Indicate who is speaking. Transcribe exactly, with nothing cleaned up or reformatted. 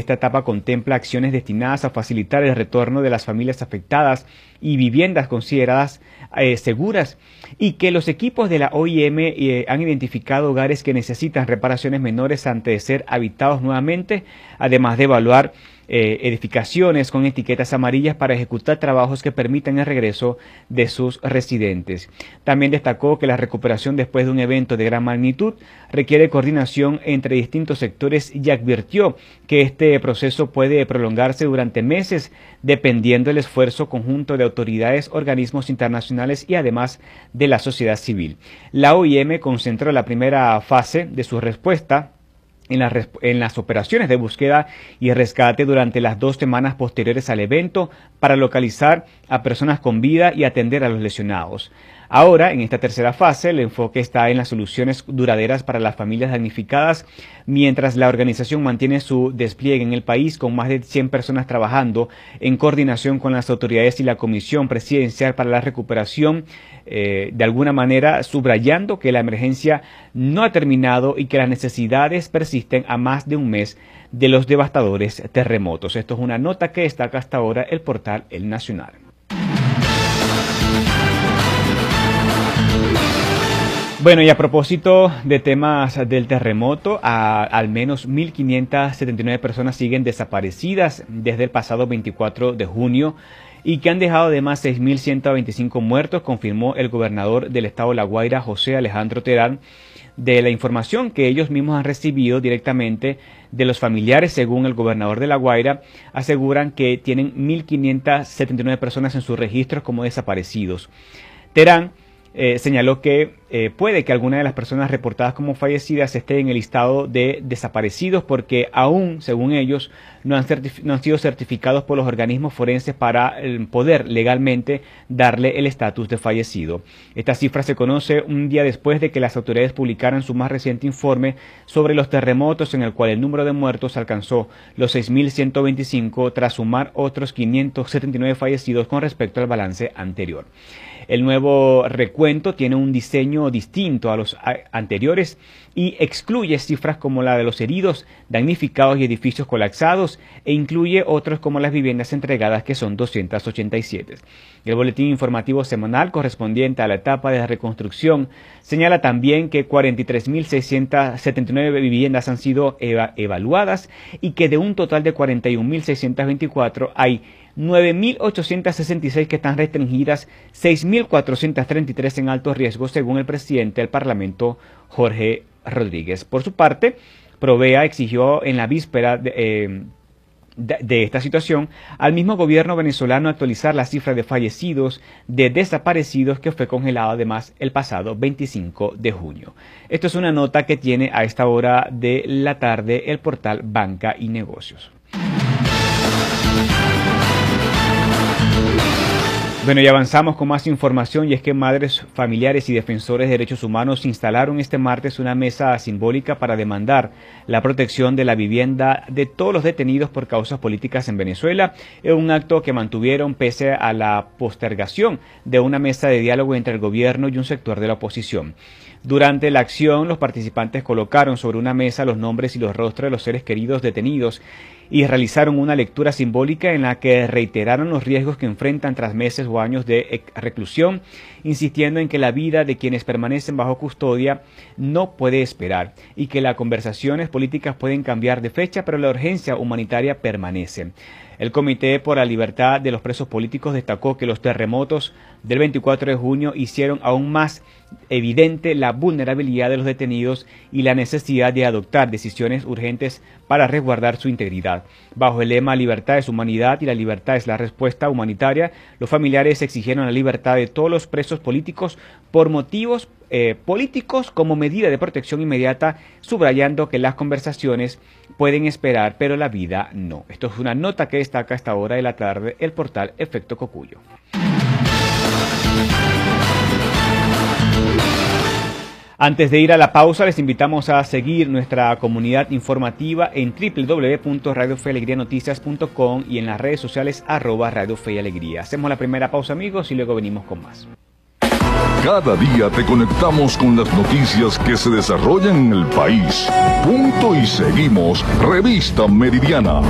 Speaker 1: Esta etapa contempla acciones destinadas a facilitar el retorno de las familias afectadas y viviendas consideradas eh, seguras, y que los equipos de la O I M eh, han identificado hogares que necesitan reparaciones menores antes de ser habitados nuevamente, además de evaluar eh, edificaciones con etiquetas amarillas para ejecutar trabajos que permitan el regreso de sus residentes. También destacó que la recuperación después de un evento de gran magnitud requiere coordinación entre distintos sectores y advirtió que este proceso puede prolongarse durante meses dependiendo del esfuerzo conjunto de autoridades, organismos internacionales y además de la sociedad civil. La O I M concentró la primera fase de su respuesta En, la, en las operaciones de búsqueda y rescate durante las dos semanas posteriores al evento para localizar a personas con vida y atender a los lesionados. Ahora, en esta tercera fase, el enfoque está en las soluciones duraderas para las familias damnificadas, mientras la organización mantiene su despliegue en el país con más de cien personas trabajando en coordinación con las autoridades y la Comisión Presidencial para la Recuperación, eh, de alguna manera subrayando que la emergencia no ha terminado y que las necesidades persisten a más de un mes de los devastadores terremotos. Esto es una nota que destaca hasta ahora el portal El Nacional. Bueno, y a propósito de temas del terremoto, a, al menos mil quinientas setenta y nueve personas siguen desaparecidas desde el pasado veinticuatro de junio y que han dejado además seis mil ciento veinticinco muertos, confirmó el gobernador del estado de La Guaira, José Alejandro Terán, de la información que ellos mismos han recibido directamente de los familiares. Según el gobernador de La Guaira, aseguran que tienen mil quinientas setenta y nueve personas en sus registros como desaparecidos. Terán Eh, señaló que eh, puede que alguna de las personas reportadas como fallecidas esté en el listado de desaparecidos porque aún, según ellos, no han, no han sido certificados por los organismos forenses para eh, poder legalmente darle el estatus de fallecido. Esta cifra se conoce un día después de que las autoridades publicaran su más reciente informe sobre los terremotos, en el cual el número de muertos alcanzó los seis mil ciento veinticinco tras sumar otros quinientos setenta y nueve fallecidos con respecto al balance anterior. El nuevo recuento tiene un diseño distinto a los anteriores y excluye cifras como la de los heridos, damnificados y edificios colapsados, e incluye otros como las viviendas entregadas, que son doscientas ochenta y siete. El boletín informativo semanal correspondiente a la etapa de reconstrucción señala también que cuarenta y tres mil seiscientas setenta y nueve viviendas han sido eva evaluadas y que de un total de cuarenta y un mil seiscientos veinticuatro hay nueve mil ochocientas sesenta y seis que están restringidas, seis mil cuatrocientos treinta y tres en alto riesgo, según el presidente del Parlamento, Jorge Rodríguez. Por su parte, Provea exigió en la víspera de, eh, de, de esta situación al mismo gobierno venezolano actualizar la cifra de fallecidos, de desaparecidos, que fue congelada además el pasado veinticinco de junio. Esto es una nota que tiene a esta hora de la tarde el portal Banca y Negocios. Bueno, y avanzamos con más información, y es que madres, familiares y defensores de derechos humanos instalaron este martes una mesa simbólica para demandar la protección de la vivienda de todos los detenidos por causas políticas en Venezuela, en un acto que mantuvieron pese a la postergación de una mesa de diálogo entre el gobierno y un sector de la oposición. Durante la acción, los participantes colocaron sobre una mesa los nombres y los rostros de los seres queridos detenidos y realizaron una lectura simbólica en la que reiteraron los riesgos que enfrentan tras meses o años de reclusión, insistiendo en que la vida de quienes permanecen bajo custodia no puede esperar y que las conversaciones políticas pueden cambiar de fecha, pero la urgencia humanitaria permanece. El Comité por la Libertad de los Presos Políticos destacó que los terremotos del veinticuatro de junio hicieron aún más evidente la vulnerabilidad de los detenidos y la necesidad de adoptar decisiones urgentes para resguardar su integridad. Bajo el lema "Libertad es humanidad y la libertad es la respuesta humanitaria", los familiares exigieron la libertad de todos los presos políticos por motivos eh, políticos como medida de protección inmediata, subrayando que las conversaciones pueden esperar, pero la vida no. Esto es una nota que destaca a esta hora de la tarde el portal Efecto Cocuyo. Antes de ir a la pausa, les invitamos a seguir nuestra comunidad informativa en doble u doble u doble u punto radio fe alegría noticias punto com y en las redes sociales arroba Radio Fe y Alegría. Hacemos la primera pausa, amigos, y luego venimos con más.
Speaker 2: Cada día te conectamos con las noticias que se desarrollan en el país. Punto y seguimos. Revista Meridiana.